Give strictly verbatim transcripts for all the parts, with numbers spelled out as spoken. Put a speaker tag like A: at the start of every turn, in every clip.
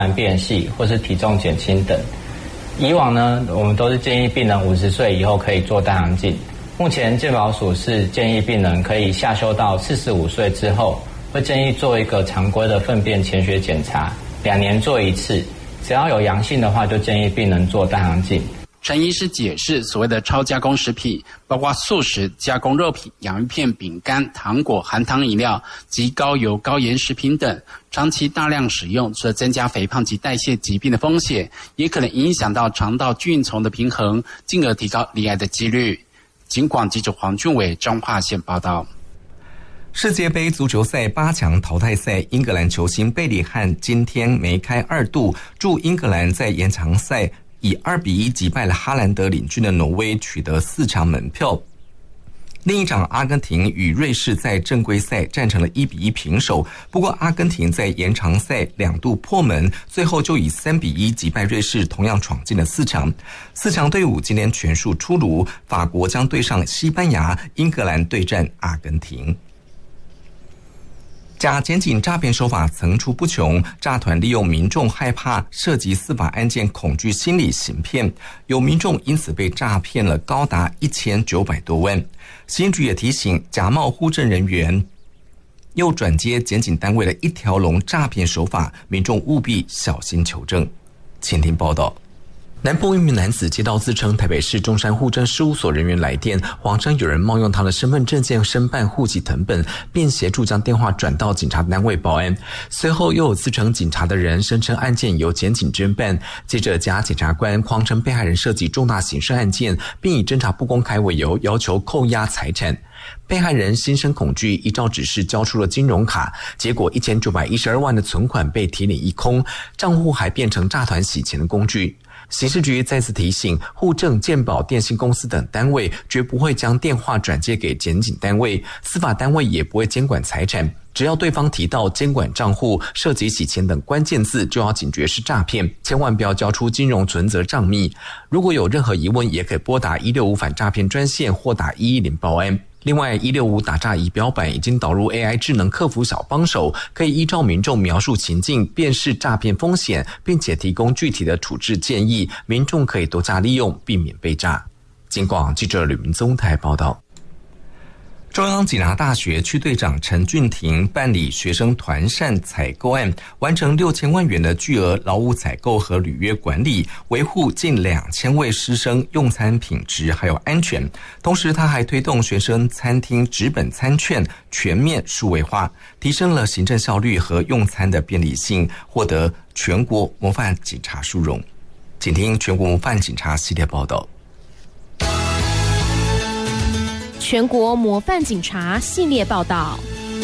A: 变细或是体重减轻等。以往呢，我们都是建议病人五十岁以后可以做大肠镜。目前健保署是建议病人可以下修到四十五岁之后，会建议做一个常规的粪便潜血检查，两年做一次，只要有阳性的话，就建议病人做大肠镜。
B: 陈医师解释，所谓的超加工食品，包括素食、加工肉品、洋芋片、饼干、糖果、含糖饮料及高油、高盐食品等，长期大量使用，除了增加肥胖及代谢疾病的风险，也可能影响到肠道菌丛的平衡，进而提高罹癌的几率。警广记者黄俊伟彰化县报道。
C: 世界杯足球赛八强淘汰赛，英格兰球星贝里汉今天梅开二度，助英格兰在延长赛以二比一击败了哈兰德领军的挪威，取得四强门票。另一场阿根廷与瑞士在正规赛战成了一比一平手，不过阿根廷在延长赛两度破门，最后就以三比一击败瑞士，同样闯进了四强。四强队伍今天全数出炉，法国将对上西班牙，英格兰对战阿根廷。假检警诈骗手法层出不穷，诈团利用民众害怕涉及司法案件恐惧心理行骗，有民众因此被诈骗了高达一千九百多万。刑局也提醒，假冒户政人员又转接检警单位的一条龙诈骗手法，民众务必小心求证。请听报道。南部一名男子接到自称台北市中山户政事务所人员来电，谎称有人冒用他的身份证件申办户籍誊本，并协助将电话转到警察单位报案。随后又有自称警察的人声称案件由检警侦办，接着假检察官谎称被害人涉及重大刑事案件，并以侦查不公开为由要求扣押财产。被害人心生恐惧，依照指示交出了金融卡，结果一千九百一十二万的存款被提领一空，账户还变成诈团洗钱的工具。刑事局再次提醒，户政、健保、电信公司等单位绝不会将电话转接给检警单位，司法单位也不会监管财产。只要对方提到监管账户、涉及洗钱等关键字，就要警觉是诈骗，千万不要交出金融存折账密。如果有任何疑问，也可以拨打一六五反诈骗专线或打一一零报案。另外，一六五打诈仪表板已经导入 A I 智能客服小帮手，可以依照民众描述情境辨识诈骗风险，并且提供具体的处置建议，民众可以多加利用，避免被诈。警广记者吕明宗台报道。中央警察大学区队长陈俊廷办理学生团膳采购案，完成六千万元的巨额劳务采购和履约管理，维护近两千位师生用餐品质还有安全。同时，他还推动学生餐厅纸本餐券全面数位化，提升了行政效率和用餐的便利性，获得全国模范警察殊荣。请听全国模范警察系列报道。
D: 全国模范警察系列报道。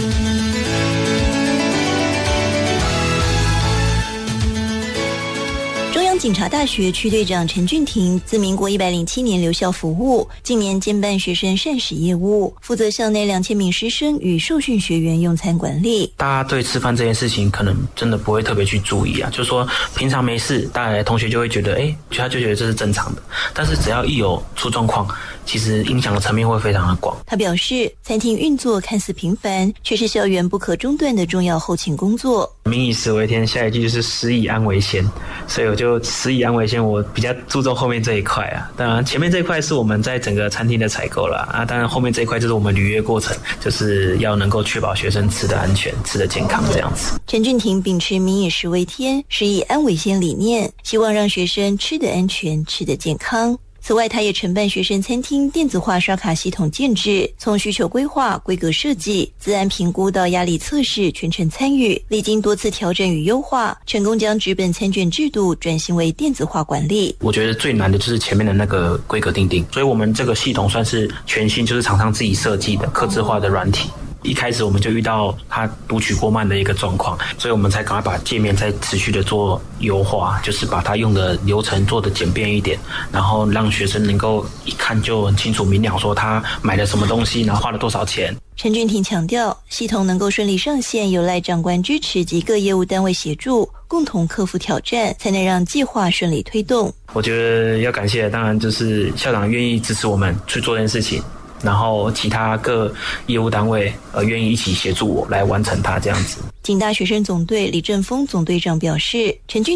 E: 中央警察大学区队长陈俊廷自民国一百零七年留校服务，近年兼办学生膳食业务，负责校内两千名师生与受训学员用餐管理。
F: 大家对吃饭这件事情可能真的不会特别去注意啊，就是说平常没事，大家同学就会觉得，哎，他就觉得这是正常的。但是只要一有出状况，其实影响的层面会非常的广。
E: 他表示，餐厅运作看似平凡，却是校园不可中断的重要后勤工作。
F: 民以食为天，下一句就是食以安为先，所以我就食以安为先，我比较注重后面这一块啊。当然前面这一块是我们在整个餐厅的采购啦，啊，当然后面这一块就是我们履约过程，就是要能够确保学生吃的安全、吃的健康这样子。
E: 陈俊廷秉持民以食为天、食以安为先理念，希望让学生吃得安全、吃得健康。此外，他也承办学生餐厅电子化刷卡系统建制，从需求规划、规格设计、资安评估到压力测试，全程参与，历经多次调整与优化，成功将纸本餐券制度转型为电子化管理。
F: 我觉得最难的就是前面的那个规格定定，所以我们这个系统算是全新，就是厂商自己设计的客制化的软体。一开始我们就遇到它读取过慢的一个状况，所以我们才赶快把界面再持续的做优化，就是把它用的流程做的简便一点，然后让学生能够一看就很清楚明了说他买了什么东西，然后花了多少钱。
E: 陈俊廷强调，系统能够顺利上线，有赖长官支持及各业务单位协助，共同克服挑战，才能让计划顺利推动。
F: 我觉得要感谢，当然就是校长愿意支持我们去做这件事情。 然后其他各业务单位呃愿意一起协助我来完成它这样子。
E: 警大学生总队李正峰总队长表示，陈俊